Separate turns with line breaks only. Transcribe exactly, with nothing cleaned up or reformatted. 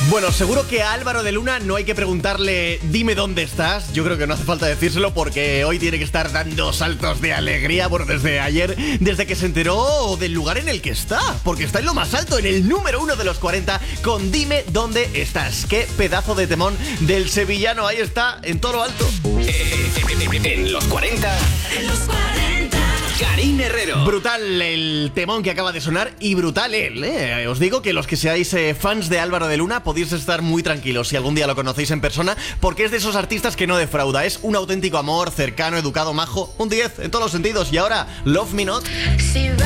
Bueno, seguro que a Álvaro de Luna no hay que preguntarle dime dónde estás. Yo creo que no hace falta decírselo porque hoy tiene que estar dando saltos de alegría. Bueno, desde ayer, desde que se enteró del lugar en el que está, porque está en lo más alto, en el número uno de los cuarenta, con Dime dónde estás. Qué pedazo de temón del sevillano. Ahí está, en todo lo alto.
En los cuarenta. En los cuarenta. Karina Herrero.
Brutal el temón que acaba de sonar y brutal él, ¿eh? Os digo que los que seáis eh, fans de Álvaro de Luna podéis estar muy tranquilos si algún día lo conocéis en persona, porque es de esos artistas que no defrauda. Es un auténtico amor, cercano, educado, majo, un diez en todos los sentidos. Y ahora, Love Me Not.